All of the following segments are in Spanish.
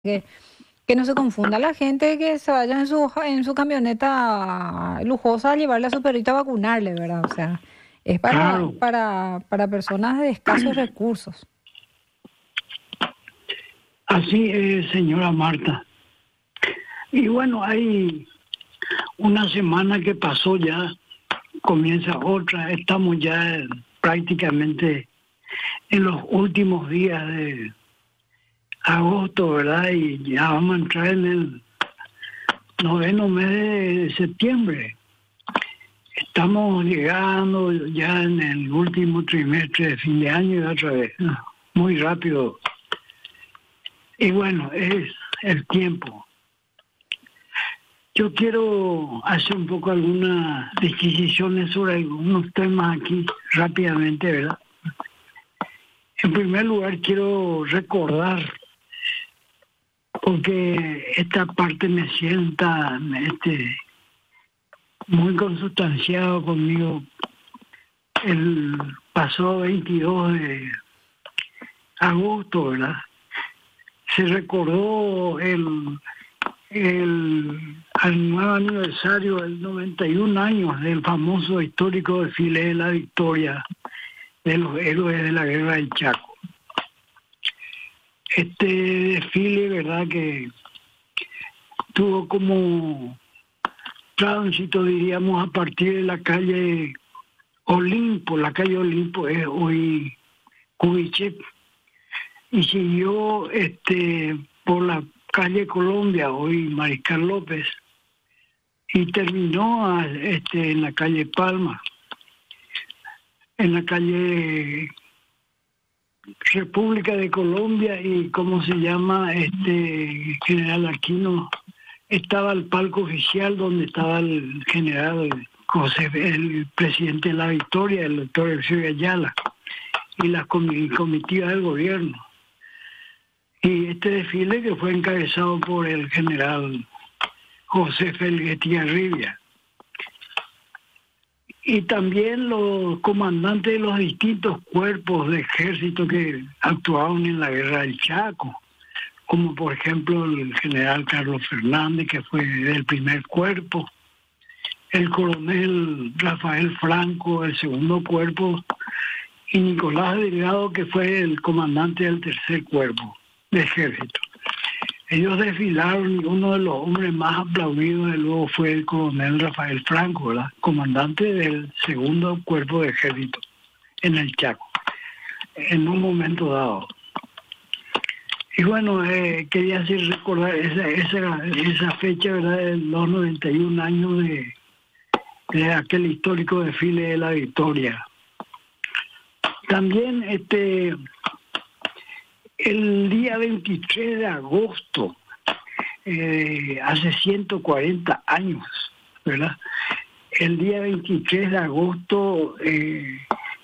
que, que no se confunda la gente que se vaya en su camioneta lujosa a llevarle a su perrito a vacunarle, ¿verdad? O sea, es para, Claro, para, para personas de escasos recursos. así es, señora Marta. Y bueno, hay una semana que pasó ya, comienza otra, estamos ya prácticamente en los últimos días de agosto, ¿verdad? Y ya vamos a entrar en el noveno mes de septiembre. Estamos llegando ya en el último trimestre de fin de año y otra vez, ¿no? Muy rápido. Y bueno, es el tiempo. Yo quiero hacer un poco algunas disquisiciones sobre algunos temas aquí rápidamente, ¿verdad? En primer lugar, quiero recordar, porque esta parte me sienta muy consustanciado conmigo. El pasado 22 de agosto, ¿verdad? Se recordó al nuevo aniversario del 91 años del famoso histórico desfile de la victoria de los héroes de la guerra del Chaco. Este desfile, ¿verdad?, que tuvo como tránsito, diríamos, a partir de la calle Olimpo. La calle Olimpo es hoy Kubitschek, y siguió por la calle Colombia, hoy Mariscal López, y terminó en la calle Palma, en la calle República de Colombia, y ¿cómo se llama? General Aquino. Estaba el palco oficial donde estaba el general José, el presidente de la Victoria, el doctor Eusebio Ayala, y la comitiva del gobierno. Y este desfile que fue encabezado por el general José Félix Estigarribia. Y también los comandantes de los distintos cuerpos de ejército que actuaron en la guerra del Chaco, como por ejemplo el general Carlos Fernández, que fue del primer cuerpo, el coronel Rafael Franco, del segundo cuerpo, y Nicolás Delgado, que fue el comandante del tercer cuerpo de ejército. Ellos desfilaron, y uno de los hombres más aplaudidos de luego fue el coronel Rafael Franco, ¿verdad?, comandante del segundo cuerpo de ejército en el Chaco, en un momento dado. Y bueno, quería así recordar esa fecha, ¿verdad?, de los 91 años de aquel histórico desfile de la Victoria. También el día 23 de agosto, hace 140 años, ¿verdad? El día 23 de agosto de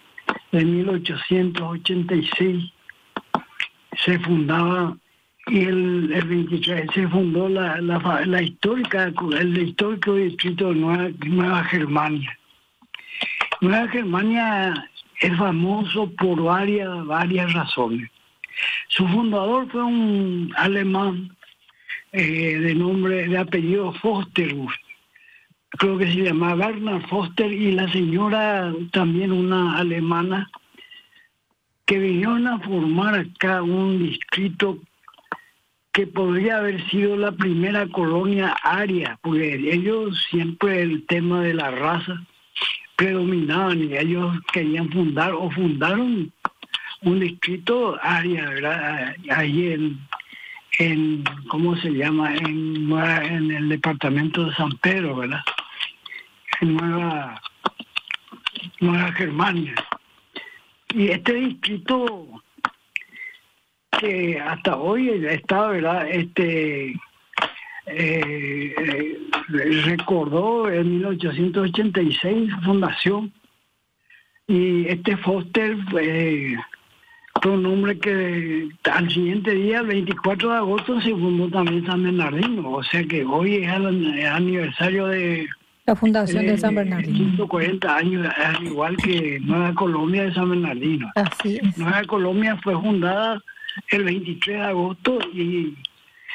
1886 se fundaba, y el 23 se fundó el histórico distrito de Nueva Germania. Nueva Germania es famoso por varias razones. Su fundador fue un alemán de apellido Foster, creo que se llamaba Bernard Foster, y la señora también una alemana, que vinieron a formar acá un distrito que podría haber sido la primera colonia aria, porque ellos siempre el tema de la raza predominaban, y ellos querían fundaron un distrito aria, ¿verdad?, ahí en ¿cómo se llama?, en el departamento de San Pedro, ¿verdad?, en Nueva Germania. Y este distrito, que hasta hoy está, ¿verdad?, recordó en 1886 su fundación, y Foster fue un hombre que al siguiente día, el 24 de agosto, se fundó también San Bernardino. O sea que hoy es el aniversario de La fundación de San Bernardino. 140 años, al igual que Nueva Colombia de San Bernardino. Así es. Nueva Colombia fue fundada el 23 de agosto, y